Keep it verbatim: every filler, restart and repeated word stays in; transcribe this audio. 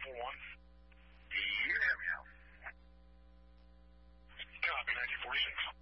four one. Do you hear me now? Copy, nineteen forty-six.